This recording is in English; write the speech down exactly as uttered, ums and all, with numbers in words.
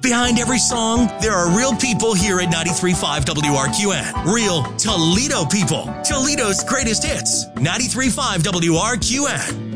behind every song, there are real people here at ninety-three point five W R Q N. Real Toledo people. Toledo's greatest hits. ninety-three point five W R Q N.